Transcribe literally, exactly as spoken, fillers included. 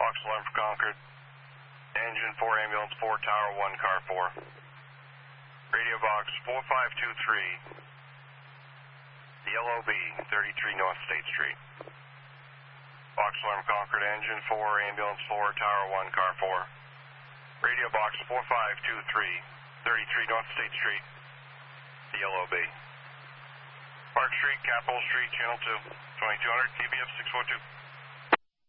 box alarm for Concord. Engine four, ambulance four, tower one, car four. Radio box four five two three, the L O B, thirty-three North State Street. Box alarm Concord, engine four, ambulance four, tower one, car four. Radio box four five two three, thirty-three North State Street, the L O B. Park Street, Capitol Street, channel two, twenty-two hundred, K B F six four two.